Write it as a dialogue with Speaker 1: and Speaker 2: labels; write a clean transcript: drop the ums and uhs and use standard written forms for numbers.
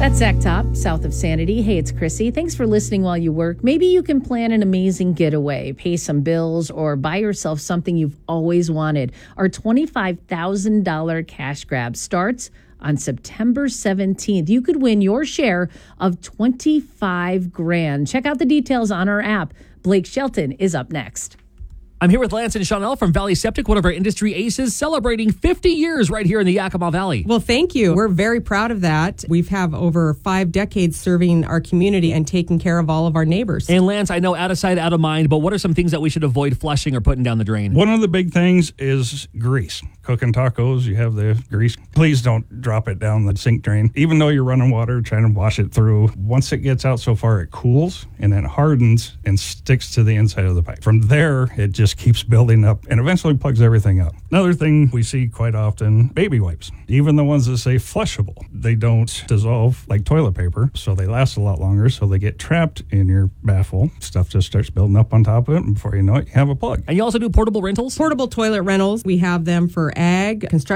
Speaker 1: That's Zach Top, south of Sanity. Hey, it's Chrissy. Thanks for listening while you work. Maybe you can plan an amazing getaway, pay some bills, or buy yourself something you've always wanted. Our $25,000 cash grab starts on September 17th. You could win your share of $25,000. Check out the details on our app. Blake Shelton is up next.
Speaker 2: I'm here with Lance and Chanel from Valley Septic, one of our industry aces, celebrating 50 years right here in the Yakima Valley.
Speaker 3: Well, thank you. We're very proud of that. We've have over 5 decades serving our community and taking care of all of our neighbors.
Speaker 2: And Lance, I know out of sight, out of mind, but what are some things that we should avoid flushing or putting down the drain?
Speaker 4: One of the big things is grease. Cooking tacos, you have the grease. Please don't drop it down the sink drain. Even though you're running water, trying to wash it through. Once it gets out so far, it cools and then hardens and sticks to the inside of the pipe. From there, it just keeps building up and eventually plugs everything up. Another thing we see quite often, baby wipes. Even the ones that say flushable, they don't dissolve like toilet paper, so they last a lot longer, so they get trapped in your baffle. Stuff just starts building up on top of it, and before you know it, you have a plug.
Speaker 2: And you also do portable rentals?
Speaker 3: Portable toilet rentals. We have them for ag, construction.